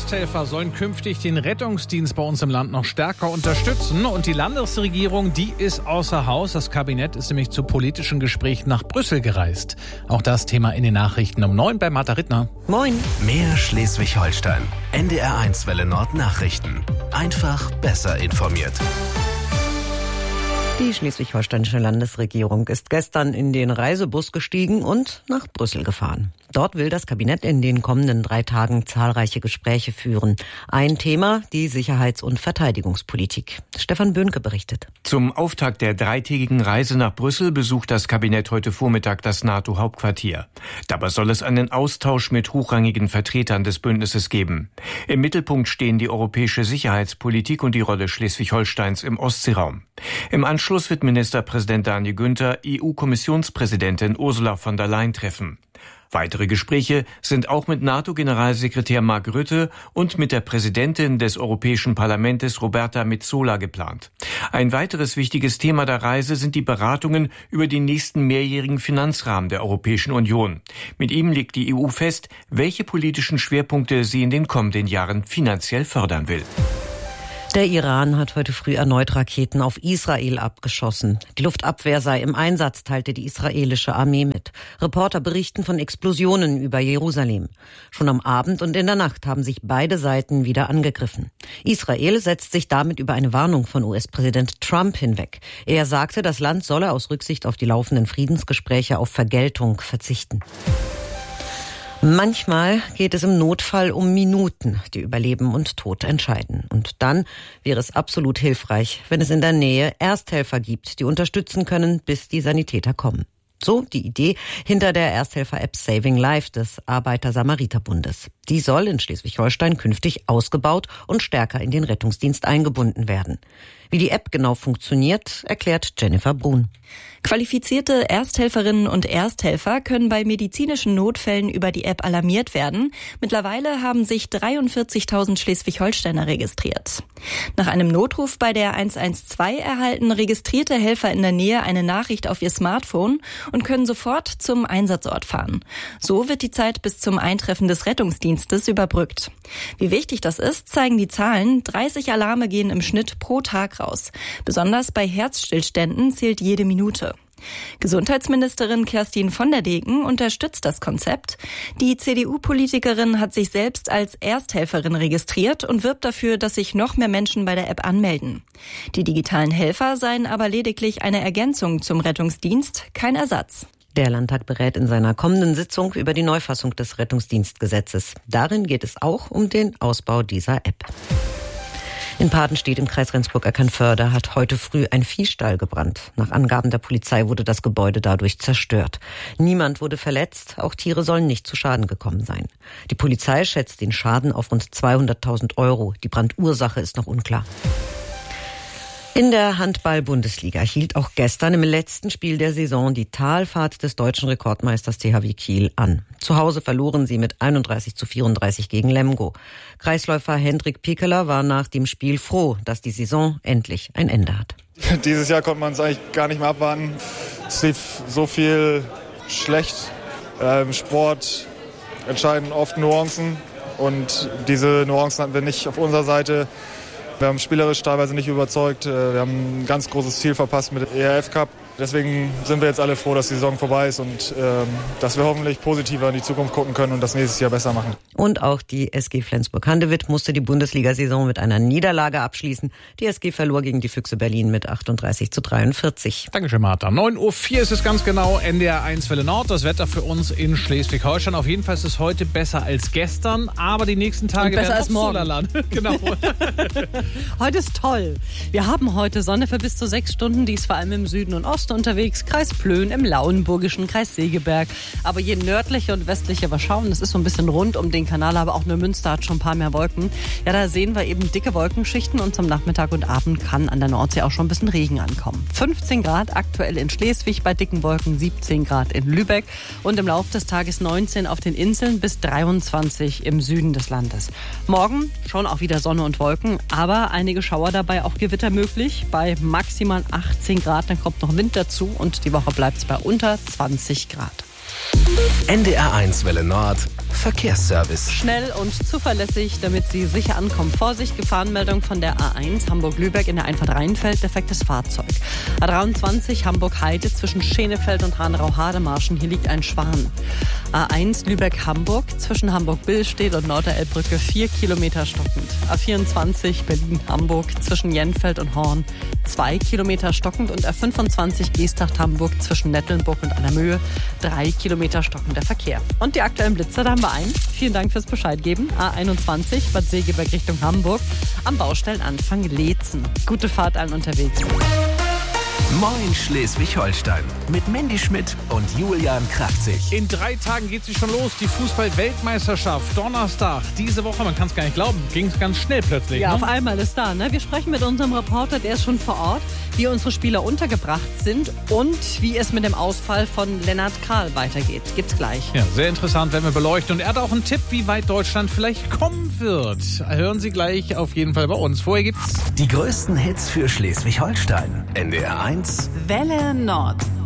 Ersthelfer sollen künftig den Rettungsdienst bei uns im Land noch stärker unterstützen. Und die Landesregierung, die ist außer Haus. Das Kabinett ist nämlich zu politischen Gesprächen nach Brüssel gereist. Auch das Thema in den Nachrichten um 9 bei Martha Rittner. Moin. Mehr Schleswig-Holstein. NDR1 Welle Nord Nachrichten. Einfach besser informiert. Die schleswig-holsteinische Landesregierung ist gestern in den Reisebus gestiegen und nach Brüssel gefahren. Dort will das Kabinett in den kommenden 3 Tagen zahlreiche Gespräche führen. Ein Thema, die Sicherheits- und Verteidigungspolitik. Stefan Böhnke berichtet. Zum Auftakt der 3-tägigen Reise nach Brüssel besucht das Kabinett heute Vormittag das NATO-Hauptquartier. Dabei soll es einen Austausch mit hochrangigen Vertretern des Bündnisses geben. Im Mittelpunkt stehen die europäische Sicherheitspolitik und die Rolle Schleswig-Holsteins im Ostseeraum. Im Anschluss wird Ministerpräsident Daniel Günther EU-Kommissionspräsidentin Ursula von der Leyen treffen. Weitere Gespräche sind auch mit NATO-Generalsekretär Mark Rutte und mit der Präsidentin des Europäischen Parlaments Roberta Metsola geplant. Ein weiteres wichtiges Thema der Reise sind die Beratungen über den nächsten mehrjährigen Finanzrahmen der Europäischen Union. Mit ihm legt die EU fest, welche politischen Schwerpunkte sie in den kommenden Jahren finanziell fördern will. Der Iran hat heute früh erneut Raketen auf Israel abgeschossen. Die Luftabwehr sei im Einsatz, teilte die israelische Armee mit. Reporter berichten von Explosionen über Jerusalem. Schon am Abend und in der Nacht haben sich beide Seiten wieder angegriffen. Israel setzt sich damit über eine Warnung von US-Präsident Trump hinweg. Er sagte, das Land solle aus Rücksicht auf die laufenden Friedensgespräche auf Vergeltung verzichten. Manchmal geht es im Notfall um Minuten, die über Leben und Tod entscheiden. Und dann wäre es absolut hilfreich, wenn es in der Nähe Ersthelfer gibt, die unterstützen können, bis die Sanitäter kommen. So die Idee hinter der Ersthelfer-App Saving Life des Arbeiter-Samariter-Bundes. Die soll in Schleswig-Holstein künftig ausgebaut und stärker in den Rettungsdienst eingebunden werden. Wie die App genau funktioniert, erklärt Jennifer Brun. Qualifizierte Ersthelferinnen und Ersthelfer können bei medizinischen Notfällen über die App alarmiert werden. Mittlerweile haben sich 43.000 Schleswig-Holsteiner registriert. Nach einem Notruf bei der 112 erhalten registrierte Helfer in der Nähe eine Nachricht auf ihr Smartphone und können sofort zum Einsatzort fahren. So wird die Zeit bis zum Eintreffen des Rettungsdienstes überbrückt. Wie wichtig das ist, zeigen die Zahlen. 30 Alarme gehen im Schnitt pro Tag raus. Besonders bei Herzstillständen zählt jede Minute. Gesundheitsministerin Kerstin von der Degen unterstützt das Konzept. Die CDU-Politikerin hat sich selbst als Ersthelferin registriert und wirbt dafür, dass sich noch mehr Menschen bei der App anmelden. Die digitalen Helfer seien aber lediglich eine Ergänzung zum Rettungsdienst, kein Ersatz. Der Landtag berät in seiner kommenden Sitzung über die Neufassung des Rettungsdienstgesetzes. Darin geht es auch um den Ausbau dieser App. In Padenstedt im Kreis Rendsburg-Eckernförde hat heute früh ein Viehstall gebrannt. Nach Angaben der Polizei wurde das Gebäude dadurch zerstört. Niemand wurde verletzt, auch Tiere sollen nicht zu Schaden gekommen sein. Die Polizei schätzt den Schaden auf rund 200.000 €. Die Brandursache ist noch unklar. In der Handball-Bundesliga hielt auch gestern im letzten Spiel der Saison die Talfahrt des deutschen Rekordmeisters THW Kiel an. Zu Hause verloren sie mit 31:34 gegen Lemgo. Kreisläufer Hendrik Piekeler war nach dem Spiel froh, dass die Saison endlich ein Ende hat. Dieses Jahr konnte man es eigentlich gar nicht mehr abwarten. Es lief so viel schlecht. Im Sport entscheiden oft Nuancen und diese Nuancen hatten wir nicht auf unserer Seite. Wir haben spielerisch teilweise nicht überzeugt. Wir haben ein ganz großes Ziel verpasst mit dem ERF Cup. Deswegen sind wir jetzt alle froh, dass die Saison vorbei ist und dass wir hoffentlich positiver in die Zukunft gucken können und das nächstes Jahr besser machen. Und auch die SG Flensburg-Handewitt musste die Bundesliga-Saison mit einer Niederlage abschließen. Die SG verlor gegen die Füchse Berlin mit 38:43. Dankeschön, Martha. 9:04 Uhr ist es ganz genau. NDR1 Welle Nord. Das Wetter für uns in Schleswig-Holstein. Auf jeden Fall ist es heute besser als gestern, aber die nächsten Tage besser werden als morgen. Genau. Heute ist toll. Wir haben heute Sonne für bis zu 6 Stunden. Die ist vor allem im Süden und Osten unterwegs. Kreis Plön, im Lauenburgischen, Kreis Segeberg. Aber je nördlicher und westlicher wir schauen, das ist so ein bisschen rund um den Kanal, aber auch Neumünster hat schon ein paar mehr Wolken. Ja, da sehen wir eben dicke Wolkenschichten und zum Nachmittag und Abend kann an der Nordsee auch schon ein bisschen Regen ankommen. 15 Grad aktuell in Schleswig, bei dicken Wolken 17 Grad in Lübeck und im Laufe des Tages 19 auf den Inseln bis 23 im Süden des Landes. Morgen schon auch wieder Sonne und Wolken, aber einige Schauer dabei, auch Gewitter möglich bei maximal 18 Grad. Dann kommt noch Wind dazu und die Woche bleibt es bei unter 20 Grad. NDR1 Welle Nord Verkehrsservice. Schnell und zuverlässig, damit Sie sicher ankommen. Vorsicht, Gefahrenmeldung von der A1 Hamburg-Lübeck in der Einfahrt Rheinfeld, defektes Fahrzeug. A23 Hamburg-Heide zwischen Schenefeld und Hanau-Hademarschen, hier liegt ein Schwan. A1 Lübeck-Hamburg zwischen Hamburg-Billstedt und Nord-der-Elbbrücke 4 Kilometer stockend. A24 Berlin-Hamburg zwischen Jenfeld und Horn 2 Kilometer stockend und A25 Geesthacht-Hamburg zwischen Nettelnburg und Allermöhe 3 Kilometer stockender Verkehr. Und die aktuellen Blitzer, da haben wir einen. Vielen Dank fürs Bescheid geben. A21 Bad Segeberg Richtung Hamburg am Baustellenanfang Leetzen. Gute Fahrt allen unterwegs. Moin Schleswig-Holstein mit Mandy Schmidt und Julian Kraftzig. In 3 Tagen geht sie schon los, die Fußball-Weltmeisterschaft. Donnerstag, diese Woche, man kann es gar nicht glauben, ging es ganz schnell plötzlich. Ja, ne? Auf einmal ist da. Ne? Wir sprechen mit unserem Reporter, der ist schon vor Ort, wie unsere Spieler untergebracht sind und wie es mit dem Ausfall von Lennart Kahl weitergeht. Gibt's gleich. Ja, sehr interessant, werden wir beleuchten. Und er hat auch einen Tipp, wie weit Deutschland vielleicht kommen wird. Hören Sie gleich auf jeden Fall bei uns. Vorher gibt's Die größten Hits für Schleswig-Holstein. NDR 1. Welle Nord.